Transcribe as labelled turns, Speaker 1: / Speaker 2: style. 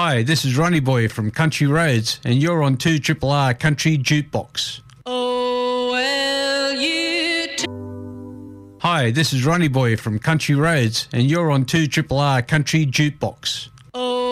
Speaker 1: Hi, this is Ronnie Boy from Country Roads, and you're on 2RRR Country Jukebox. Hi, this is Ronnie Boy from Country Roads, and you're on 2RRR Country Jukebox.